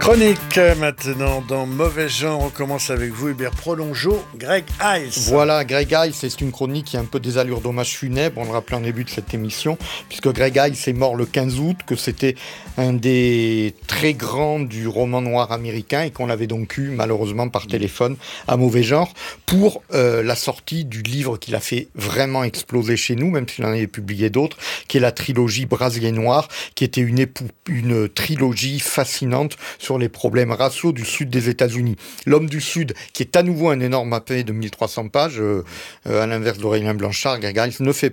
Chronique maintenant dans Mauvais Genre. On commence avec vous, Hubert Prolongeau, Greg Ice. Voilà, Greg Ice, c'est une chronique qui a un peu des allures d'hommage funèbre, on le rappelait en début de cette émission, puisque Greg Ice est mort le 15 août, que c'était un des très grands du roman noir américain et qu'on l'avait donc eu malheureusement par téléphone à Mauvais Genre pour la sortie du livre qu'il a fait vraiment exploser chez nous, même s'il en avait publié d'autres, qui est la trilogie Brasier Noir, qui était une trilogie fascinante sur les problèmes raciaux du sud des États-Unis. L'homme du Sud, qui est à nouveau un énorme AP de 1300 pages, à l'inverse d'Aurélien Blanchard, Greg Ice ne fait